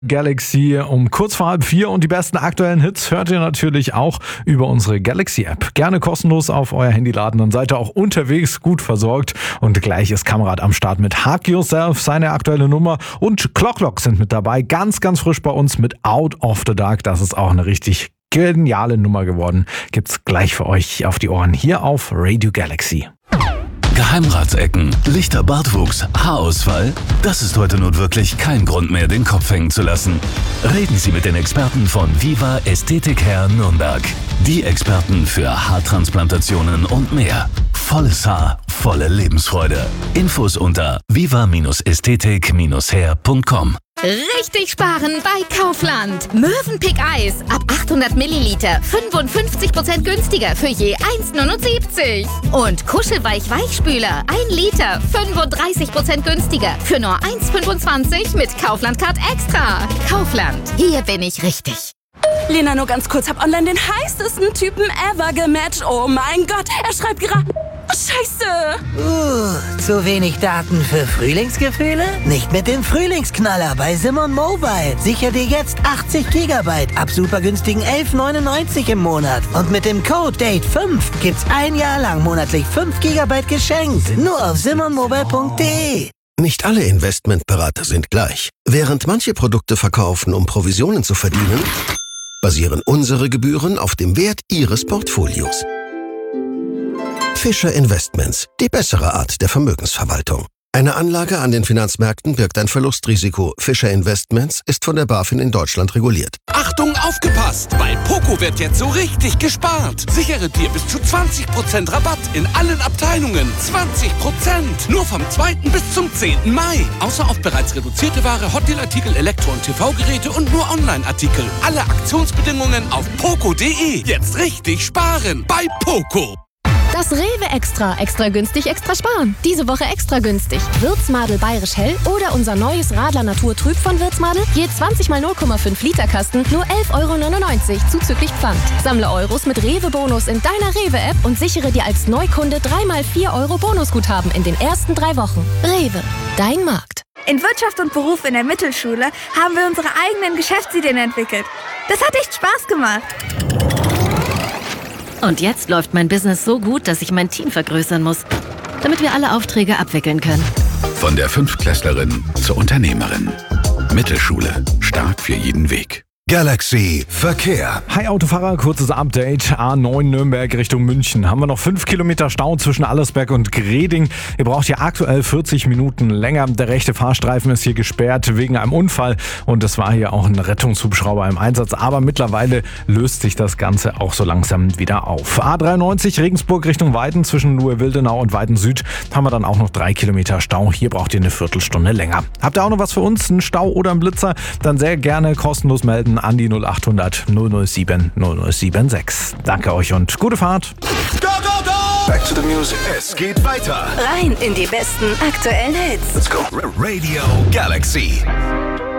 Galaxy um kurz vor 3:30 und die besten aktuellen Hits hört ihr natürlich auch über unsere Galaxy-App. Gerne kostenlos auf euer Handy laden, dann seid ihr auch unterwegs gut versorgt. Und gleich ist Kamerad am Start mit Hug Yourself, seine aktuelle Nummer. Und Clocklock sind mit dabei, ganz frisch bei uns mit Out of the Dark. Das ist auch eine richtig geniale Nummer geworden. Gibt's gleich für euch auf die Ohren hier auf Radio Galaxy. Geheimratsecken, lichter Bartwuchs, Haarausfall? Das ist heute nun wirklich kein Grund mehr, den Kopf hängen zu lassen. Reden Sie mit den Experten von Viva Ästhetik Hair Nürnberg. Die Experten für Haartransplantationen und mehr. Volles Haar, volle Lebensfreude. Infos unter viva-ästhetik-hair.com. Richtig sparen bei Kaufland. Mövenpick Eis ab 800 Milliliter 55% günstiger für je 1,79. Und Kuschelweich Weichspüler 1 Liter 35% günstiger für nur 1,25 mit Kaufland-Card Extra. Kaufland, hier bin ich richtig. Lena, nur ganz kurz, hab online den heißesten Typen ever gematcht. Oh mein Gott, er schreibt gerade... Scheiße! Zu wenig Daten für Frühlingsgefühle? Nicht mit dem Frühlingsknaller bei Simon Mobile. Sicher dir jetzt 80 GB ab super günstigen 11,99 im Monat. Und mit dem Code DATE5 gibt's 1 Jahr lang monatlich 5 GB geschenkt. Nur auf simonmobile.de. Nicht alle Investmentberater sind gleich. Während manche Produkte verkaufen, um Provisionen zu verdienen, basieren unsere Gebühren auf dem Wert Ihres Portfolios. Fischer Investments, die bessere Art der Vermögensverwaltung. Eine Anlage an den Finanzmärkten birgt ein Verlustrisiko. Fischer Investments ist von der BaFin in Deutschland reguliert. Achtung, aufgepasst! Bei Poco wird jetzt so richtig gespart. Sichere dir bis zu 20% Rabatt in allen Abteilungen. 20%! Nur vom 2. bis zum 10. Mai. Außer auf bereits reduzierte Ware, Hotdeal-Artikel, Elektro- und TV-Geräte und nur Online-Artikel. Alle Aktionsbedingungen auf poco.de. Jetzt richtig sparen bei Poco. Das Rewe Extra. Extra günstig, extra sparen. Diese Woche extra günstig. Würzmadel Bayerisch Hell oder unser neues Radler Natur Trüb von Würzmadel. Je 20 mal 0,5 Liter Kasten, nur 11,99 € zuzüglich Pfand. Sammle Euros mit Rewe-Bonus in deiner Rewe-App und sichere dir als Neukunde 3 mal 4 € Bonusguthaben in den ersten 3 Wochen. Rewe, dein Markt. In Wirtschaft und Beruf in der Mittelschule haben wir unsere eigenen Geschäftsideen entwickelt. Das hat echt Spaß gemacht. Und jetzt läuft mein Business so gut, dass ich mein Team vergrößern muss, damit wir alle Aufträge abwickeln können. Von der Fünftklässlerin zur Unternehmerin. Mittelschule. Stark für jeden Weg. Galaxy Verkehr. Hi Autofahrer, kurzes Update. A9 Nürnberg Richtung München. Haben wir noch 5 Kilometer Stau zwischen Allersberg und Greding. Ihr braucht hier aktuell 40 Minuten länger. Der rechte Fahrstreifen ist hier gesperrt wegen einem Unfall. Und es war hier auch ein Rettungshubschrauber im Einsatz. Aber mittlerweile löst sich das Ganze auch so langsam wieder auf. A93 Regensburg Richtung Weiden zwischen Luhe-Wildenau und Weiden Süd haben wir dann auch noch 3 Kilometer Stau. Hier braucht ihr eine Viertelstunde länger. Habt ihr auch noch was für uns? Einen Stau oder einen Blitzer? Dann sehr gerne kostenlos melden an die 0800 007 0076. Danke euch und gute Fahrt. Go, go, go! Back to the music. Es geht weiter. Rein in die besten aktuellen Hits. Let's go. Radio Galaxy.